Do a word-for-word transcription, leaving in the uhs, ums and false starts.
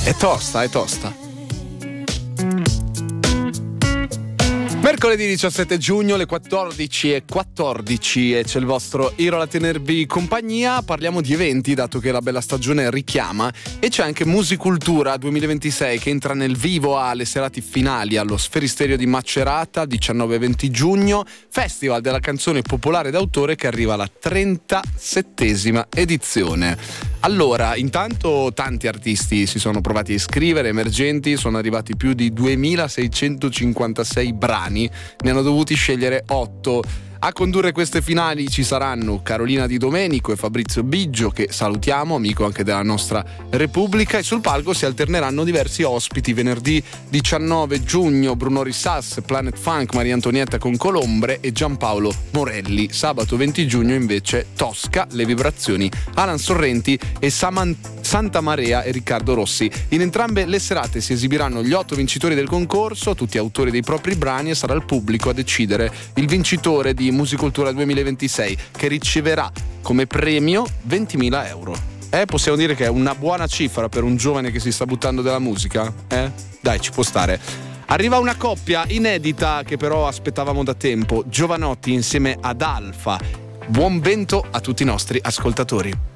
È tosta, è tosta. Mercoledì diciassette giugno, le quattordici e quattordici, e c'è il vostro Iro a tenervi compagnia. Parliamo di eventi, dato che la bella stagione richiama, e c'è anche Musicultura duemilaventisei che entra nel vivo alle serate finali allo Sferisterio di Macerata, diciannove e venti giugno, Festival della canzone popolare d'autore che arriva alla trentasettesima edizione. Allora, intanto tanti artisti si sono provati a iscrivere, emergenti, sono arrivati più di duemilaseicentocinquantasei brani, ne hanno dovuti scegliere otto. A condurre queste finali ci saranno Carolina Di Domenico e Fabrizio Biggio, che salutiamo, amico anche della nostra Repubblica, e sul palco si alterneranno diversi ospiti. Venerdì diciannove giugno Bruno Rissas, Planet Funk, Maria Antonietta con Colombre e Giampaolo Morelli. Sabato venti giugno invece Tosca, Le Vibrazioni, Alan Sorrenti e Saman- Santa Marea e Riccardo Rossi. In entrambe le serate si esibiranno gli otto vincitori del concorso, tutti autori dei propri brani, e sarà il pubblico a decidere il vincitore di Musicultura duemilaventisei, che riceverà come premio ventimila euro. Eh, possiamo dire che è una buona cifra per un giovane che si sta buttando della musica? Eh? Dai, ci può stare. Arriva una coppia inedita che però aspettavamo da tempo, Giovanotti insieme ad Alfa. Buon vento a tutti i nostri ascoltatori.